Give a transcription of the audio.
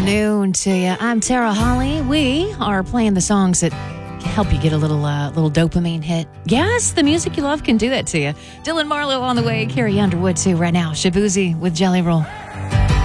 afternoon to you. I'm Tara Holly. We are playing the songs that help you get a little dopamine hit. Yes, the music you love can do that to you. Dylan Marlowe on the way. Carrie Underwood too right now. Shabuzi with Jelly Roll.